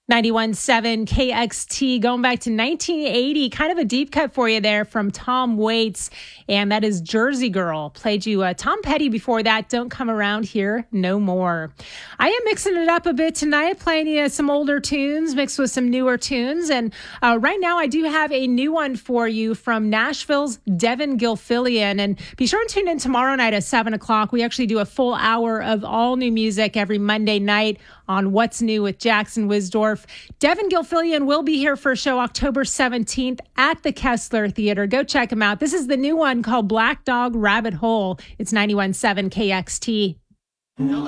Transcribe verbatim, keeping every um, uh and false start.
ninety-one point seven K X T, going back to nineteen eighty. Kind of a deep cut for you there from Tom Waits, and that is Jersey Girl. Played you uh, Tom Petty before that, Don't Come Around Here No More. I am mixing it up a bit tonight, playing you some older tunes mixed with some newer tunes, and uh, right now I do have a new one for you from Nashville's Devin Gilfillian, and be sure and tune in tomorrow night at seven o'clock. We actually do a full hour of all new music every Monday night on What's New with Jackson Wisdorf. Devin Gilfillian will be here for a show October seventeenth at the Kessler Theater. Go check him out. This is the new one called Black Dog Rabbit Hole. It's ninety-one point seven K X T. Hello.